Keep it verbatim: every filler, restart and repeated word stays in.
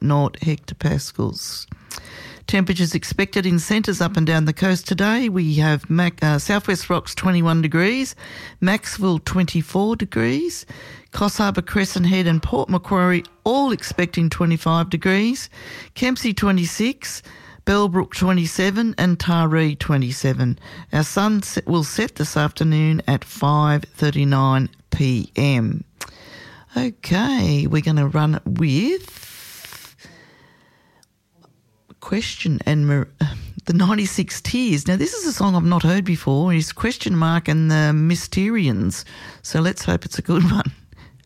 naught hectopascals. Temperatures expected in centres up and down the coast today. We have Mac, uh, Southwest Rocks twenty-one degrees, Maxwell twenty-four degrees, Coffs Harbour, Crescent Head and Port Macquarie all expecting twenty-five degrees, Kempsey twenty-six, Bellbrook twenty-seven and Taree twenty-seven. Our sun will set this afternoon at five thirty-nine p m. Okay, we're going to run it with Question and Mar- the ninety-six Tears. Now, this is a song I've not heard before. It's Question Mark and the Mysterians. So let's hope it's a good one.